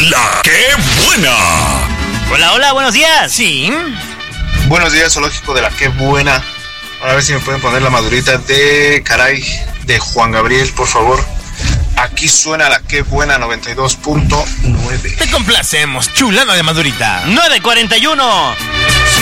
La ¡Qué buena! Hola, hola, buenos días. Sí. Buenos días, zoológico de La Qué Buena. A ver si me pueden poner la madurita de Juan Gabriel, por favor. Aquí suena La Qué Buena 92.9. Te complacemos, chulana de madurita. 9:41.